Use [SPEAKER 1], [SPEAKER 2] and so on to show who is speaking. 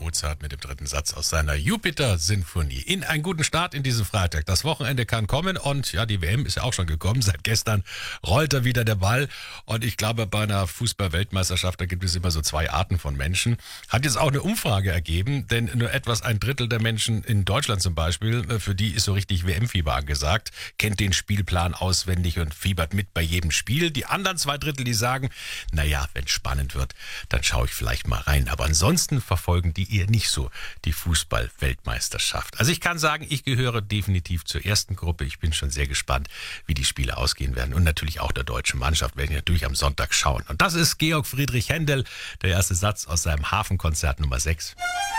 [SPEAKER 1] Mozart mit dem dritten Satz aus seiner Jupiter-Sinfonie. In einen guten Start in diesen Freitag. Das Wochenende kann kommen und ja, die WM ist ja auch schon gekommen. Seit gestern rollt da wieder der Ball. Und ich glaube, bei einer Fußball-Weltmeisterschaft, da gibt es immer so zwei Arten von Menschen. Hat jetzt auch eine Umfrage ergeben, denn nur etwas ein Drittel der Menschen in Deutschland zum Beispiel, für die ist so richtig WM-Fieber angesagt, kennt den Spielplan auswendig und fiebert mit bei jedem Spiel. Die anderen 2 Drittel, die sagen, naja, wenn es spannend wird, dann schaue ich vielleicht mal rein. Aber ansonsten verfolgen die eher nicht so die Fußball-Weltmeisterschaft. Also ich kann sagen, ich gehöre definitiv zur ersten Gruppe. Ich bin schon sehr gespannt, wie die Spiele ausgehen werden. Und natürlich auch der deutschen Mannschaft werden wir natürlich am Sonntag schauen. Und das ist Georg Friedrich Händel, der erste Satz aus seinem Hafenkonzert Nummer 6.